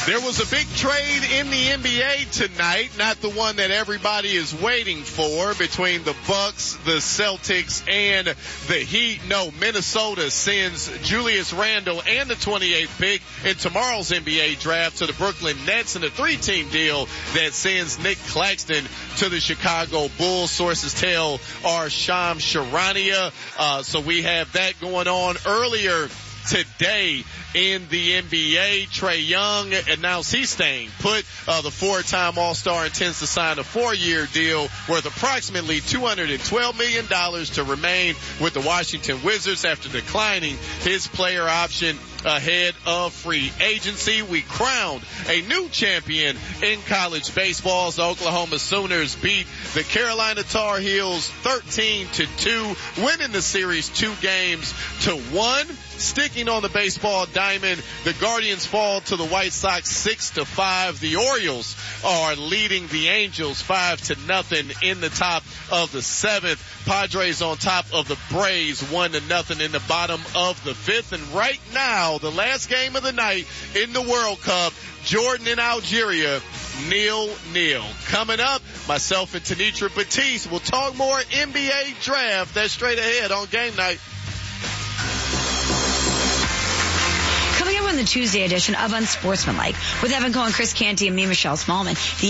There was a big trade in the NBA tonight, not the one that everybody is waiting for, between the Bucks, the Celtics, and the Heat. No, Minnesota sends Julius Randle and the 28th pick in tomorrow's NBA draft to the Brooklyn Nets, and a 3-team deal that sends Nick Claxton to the Chicago Bulls. Sources tell our Shams Charania. So we have that going on. Earlier today in the NBA, Trae Young announced he's staying put. The four-time All-Star intends to sign a 4-year deal worth approximately $212 million to remain with the Washington Wizards after declining his player option ahead of free agency. We crowned a new champion in college baseball as the Oklahoma Sooners beat the Carolina Tar Heels 13-2, winning the series 2-1. Sticking on the baseball diamond, the Guardians fall to the White Sox 6-5. The Orioles are leading the Angels 5-0 in the top of the 7th. Padres on top of the Braves 1-0 in the bottom of the 5th. And right now, the last game of the night in the World Cup, Jordan and Algeria 0-0. Coming up, myself and Tanitra Batiste will talk more NBA draft. That's straight ahead on Game Night. Coming up on the Tuesday edition of Unsportsmanlike with Evan Cohen, Chris Canty, and me, Michelle Smallman.